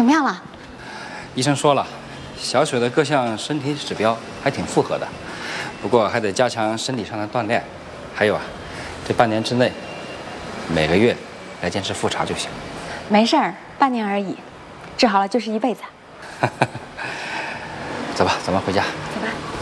么样了？ 医生说了，小雪的各项身体指标还挺符合的，不过还得加强身体上的锻炼。还有啊，这半年之内，每个月来坚持复查就行。 没事儿，半年而已，治好了就是一辈子。 走吧，咱们回家。 走吧。